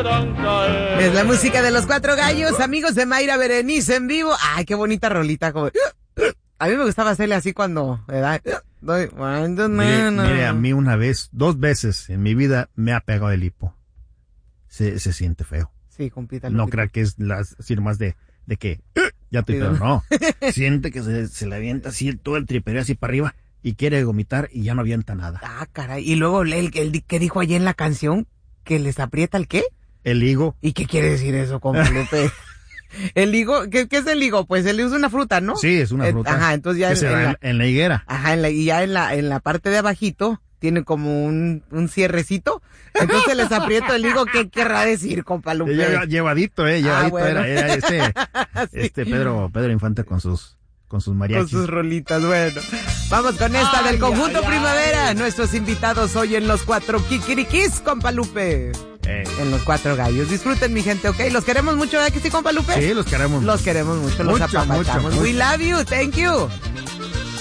Es la música de los Cuatro Gallos, amigos de Mayra Berenice en vivo. Ay, qué bonita rolita. Como... A mí me gustaba hacerle así cuando... Mire, a mí dos veces en mi vida me ha pegado el hipo. Se siente feo. Sí, compita. No crea que es decir más de que ya estoy pedo, no. Siente que se le avienta así todo el tripereo así para arriba y quiere vomitar y ya no avienta nada. Ah, caray. Y luego el que dijo allí en la canción, que les aprieta el ¿qué? El higo. ¿Y qué quiere decir eso, compa Lupe? El higo, ¿qué es el higo? Pues el higo es una fruta, ¿no? Sí, es una fruta. Ajá, entonces ya en la higuera. Ajá, y ya en la parte de abajito tiene como un cierrecito. Entonces les aprieto el higo. ¿Qué querrá decir, compa Lupe? Llevadito, llevadito bueno. era Sí. Pedro Infante con sus mariachis. Con sus rolitas, bueno. Vamos con esta del conjunto Primavera. Nuestros invitados hoy en los Cuatro Kikirikis, compa Lupe. En los Cuatro Gallos. Disfruten, mi gente, ¿ok? Los queremos mucho, ¿verdad que sí, compa Lupe? Sí, los queremos. Los queremos mucho, los apapachamos. Mucho. We love you, thank you.